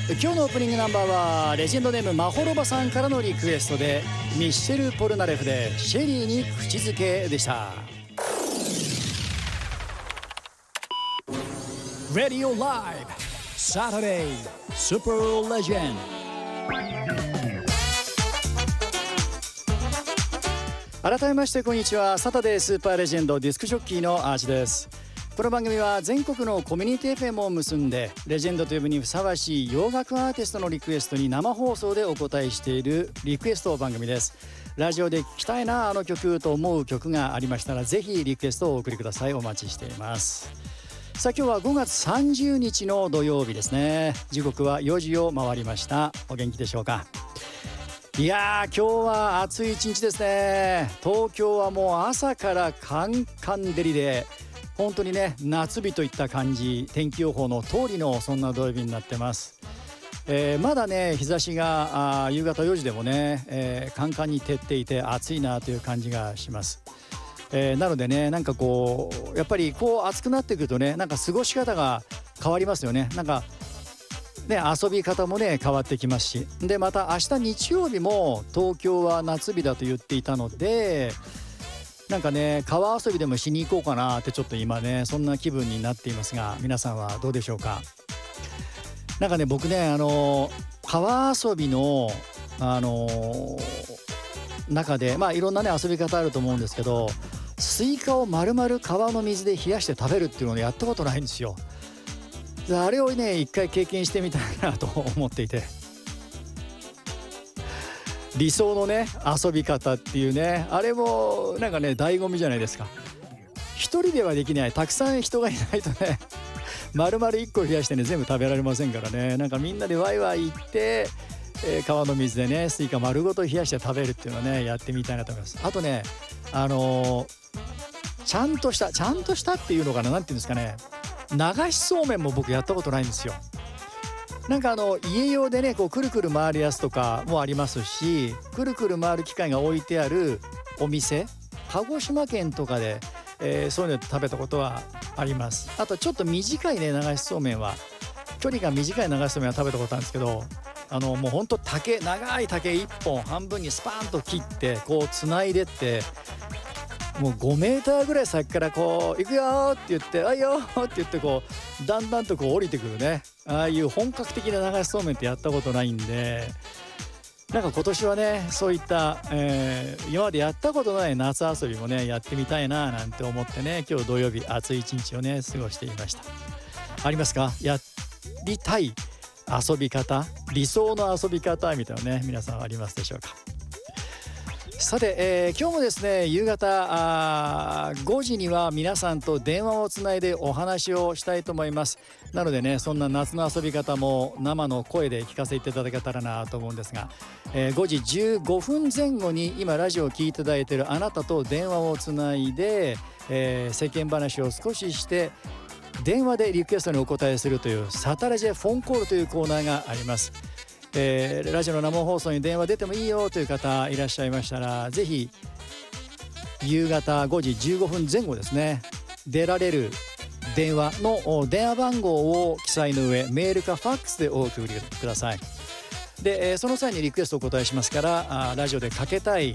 今日のオープニングナンバーはレジェンドネームまほろばさんからのリクエストでミッシェル・ポルナレフでシェリーに口づけでした。Radio Live Saturday Super Legend。 改めましてこんにちは。サタデースーパーレジェンドディスクジョッキーのアーチです。この番組は全国のコミュニティ FM を結んでレジェンドと呼ぶにふさわしい洋楽アーティストのリクエストに生放送でお答えしているリクエスト番組です。ラジオで聴きたいなあの曲と思う曲がありましたらぜひリクエストをお送りください。お待ちしています。さあ今日は5月30日の土曜日ですね。時刻は4時を回りました。お元気でしょうか。いやー今日は暑い一日ですね。東京はもう朝からカンカン照りで本当にね夏日といった感じ、天気予報の通りのそんな土曜日になってます。まだね日差しが夕方4時でもね、カンカンに照っていて暑いなという感じがします。なのでねなんかこうやっぱりこう暑くなってくるとねなんか過ごし方が変わりますよね。なんかね遊び方もね変わってきますし、でまた明日日曜日も東京は夏日だと言っていたのでなんかね川遊びでもしに行こうかなってちょっと今ねそんな気分になっていますが、皆さんはどうでしょうか。なんかね僕ね川遊びの中でいろんなね遊び方あると思うんですけど、スイカを丸々川の水で冷やして食べるっていうのをやったことないんですよ。あれをね一回経験してみたいなと思っていて、理想のね遊び方っていうねあれもなんかね醍醐味じゃないですか。一人ではできない、たくさん人がいないとね丸々1個冷やしてね全部食べられませんからね。なんかみんなでワイワイ行って、川の水でねスイカ丸ごと冷やして食べるっていうのをねやってみたいなと思います。あとねちゃんとしたっていうのかな、なんていうんですかね、流しそうめんも僕やったことないんですよ。なんか家用でねこうくるくる回るやつとかもありますし、くるくる回る機械が置いてあるお店、鹿児島県とかで、そういうの食べたことはあります。あとちょっと短いね流しそうめんは、距離が短い流しそうめんは食べたことあるんですけど、もうほんと長い竹1本半分にスパーンと切ってこうつないでって、もう5メーターぐらい先からこう行くよーって言ってあいよーって言ってこうだんだんとこう降りてくるね、ああいう本格的な流しそうめんってやったことないんで、なんか今年はねそういった、今までやったことない夏遊びもねやってみたいななんて思ってね、今日土曜日暑い一日をね過ごしていました。ありますか？やりたい遊び方、理想の遊び方みたいなね皆さんありますでしょうか。さて、今日もですね夕方5時には皆さんと電話をつないでお話をしたいと思います。なのでねそんな夏の遊び方も生の声で聞かせていただけたらなと思うんですが、5時15分前後に今ラジオを聞いていただいているあなたと電話をつないで、世間話を少しして電話でリクエストにお答えするというサタラジェフォンコールというコーナーがあります。ラジオの生放送に電話出てもいいよという方いらっしゃいましたら、ぜひ夕方5時15分前後ですね出られる電話の電話番号を記載の上メールかファックスでお送りください。で、その際にリクエストをお答えしますから、ラジオでかけたい